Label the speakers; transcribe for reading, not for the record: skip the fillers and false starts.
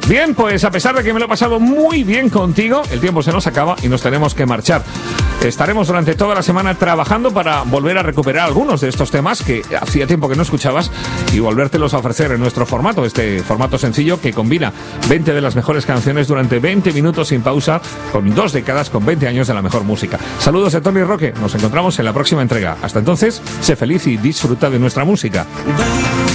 Speaker 1: Bien, pues a pesar de que me lo he pasado muy bien contigo, el tiempo se nos acaba y nos tenemos que marchar. Estaremos durante toda la semana trabajando para volver a recuperar algunos de estos temas que hacía tiempo que no escuchabas y volvértelos a ofrecer en nuestro formato, este formato sencillo que combina 20 de las mejores canciones durante 20 minutos sin pausa, con 2 décadas, con 20 años de la mejor música. Saludos de Tony Roque, nos encontramos en la próxima entrega. Hasta entonces, sé feliz y disfruta de nuestra música.